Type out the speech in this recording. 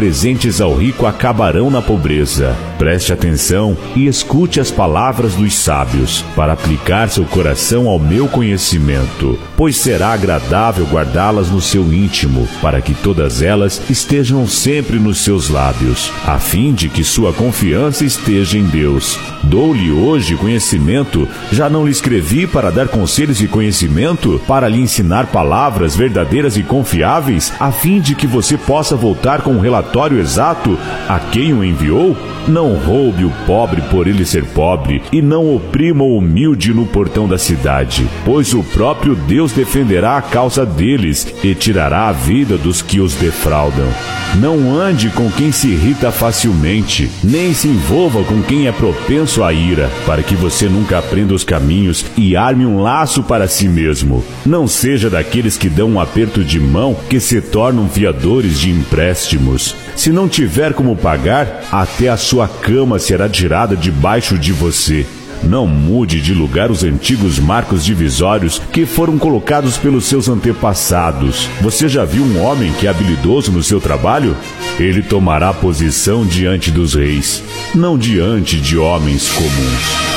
presentes ao rico acabarão na pobreza. Preste atenção e escute as palavras dos sábios, para aplicar seu coração ao meu conhecimento, pois será agradável guardá-las no seu íntimo, para que todas elas estejam sempre nos seus lábios, a fim de que sua confiança esteja em Deus. Dou-lhe hoje conhecimento, já não lhe escrevi para dar conselhos de conhecimento, para lhe ensinar palavras verdadeiras e confiáveis, a fim de que você possa voltar com um relatório exato a quem o enviou? Não roube o pobre por ele ser pobre, e não oprima o humilde no portão da cidade, pois o próprio Deus defenderá a causa deles e tirará a vida dos que os defraudam. Não ande com quem se irrita facilmente, nem se envolva com quem é propenso à ira, para que você nunca aprenda os caminhos e arme um laço para si mesmo. Não seja daqueles que dão um aperto de mão, que se tornam fiadores de empréstimos. Se não tiver como pagar, até a sua cama será tirada debaixo de você. Não mude de lugar os antigos marcos divisórios que foram colocados pelos seus antepassados. Você já viu um homem que é habilidoso no seu trabalho? Ele tomará posição diante dos reis, não diante de homens comuns.